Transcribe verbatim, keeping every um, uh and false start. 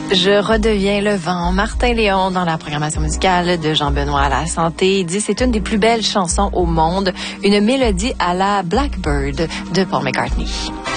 Je redeviens le vent. Martin Léon dans la programmation musicale de Jean-Benoît à la santé. Il dit c'est une des plus belles chansons au monde. Une mélodie à la Blackbird de Paul McCartney.